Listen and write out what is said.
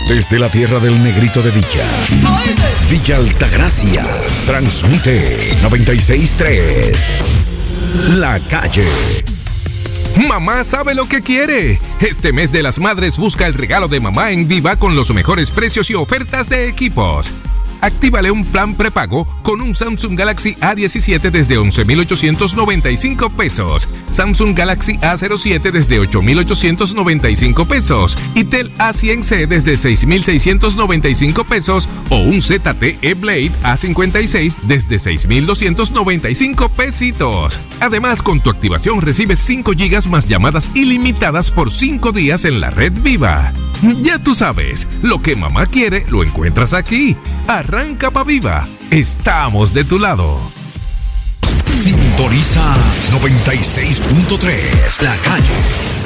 Desde la tierra del negrito de Villa, Villa Altagracia, transmite 96.3, La Calle. Mamá sabe lo que quiere. Este mes de las madres busca el regalo de mamá en Viva con los mejores precios y ofertas de equipos. Actívale un plan prepago con un Samsung Galaxy A17 desde 11,895 pesos, Samsung Galaxy A07 desde 8,895 pesos y Tel A100C desde 6,695 pesos o un ZTE Blade A56 desde 6,295 pesitos. Además, con tu activación recibes 5 GB más llamadas ilimitadas por 5 días en la red Viva. Ya tú sabes, lo que mamá quiere lo encuentras aquí. Arranca pa' Viva. Estamos de tu lado. Sintoniza 96.3, La Calle.